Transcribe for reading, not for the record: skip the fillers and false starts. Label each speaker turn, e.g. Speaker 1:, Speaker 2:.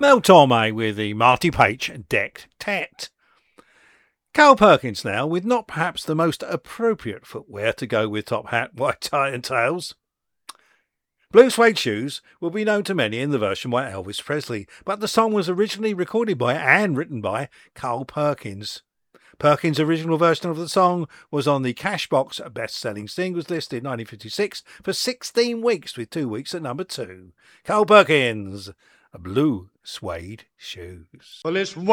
Speaker 1: Mel Torme with the Marty Page Decked Tet. Carl Perkins now, with not perhaps the most appropriate footwear to go with top hat, white tie and tails. Blue suede shoes will be known to many in the version by Elvis Presley, but the song was originally recorded by and written by Carl Perkins. Perkins' original version of the song was on the Cashbox best-selling singles list in 1956 for 16 weeks, with 2 weeks at number 2. Carl Perkins, Blue Suede Shoes.
Speaker 2: Well, it's